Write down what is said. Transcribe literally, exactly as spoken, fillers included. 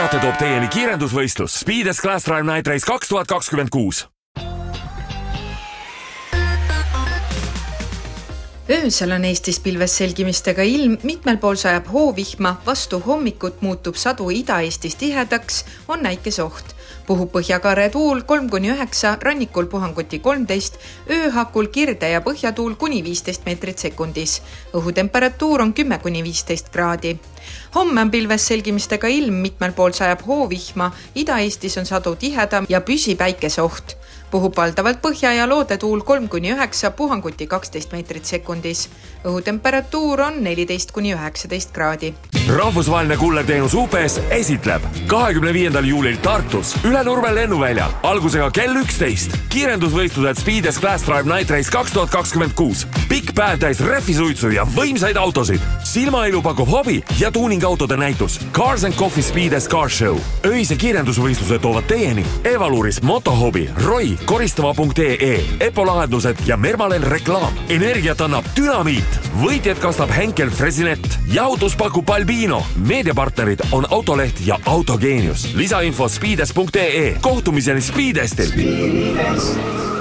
teate toob teieni kiirendusvõistlus Speedes Class Drive Night Race kaks tuhat kakskümmend kuus. Öösel on Eestis pilves selgimistega ilm, mitmel pool sajab hoovihma, vastu hommikut muutub sadu Ida-Eestis tihedaks, on näikesoht. Puhub põhjakaare tuul kolm kuni üheksa, rannikul puhanguti kolmteist, ööhakul kirde ja põhjatuul kuni viisteist meetrit sekundis. Õhutemperatuur on kümme kuni viisteist kraadi. Homme on pilves selgimistega ilm, mitmel pool sajab hoovihma, Ida-Eestis on sadu tihedam ja püsi päikeseoht. Puhub valdavalt põhja ja loodetuul kolm kuni üheksa, puhanguti kaksteist meetrit sekundis. Õhutemperatuur on neliteist kuni üheksateist kraadi. Rahvusvaheline kullerteenus U P S esitleb kahekümne viiendal juulil Tartus üle Nurme lennuvälja algusega kell üksteist. Kiirendusvõistlused Speedes Class Drive Night Race kaks tuhat kakskümmend kuus. Pikk päev täis rehvisuitsu ja võimsaid autosid. Silmailu pakub hobi ja tuuningautode näitus. Cars and Coffee Speedes Car Show. Öise kiirendusvõistlused toovad teieni Evaluris, Motohobi, Roy, koristava punkt ee, Epo lahendused ja Mermalen reklaam. Energiat annab Dynamiit. Võitjad kastab Henkel Fresinet. Jahutus pakub Albino. Meediapartnerid on Autoleht ja Autogeenius. Lisainfo speedes punkt ee. Kohtumiseni Speedestil.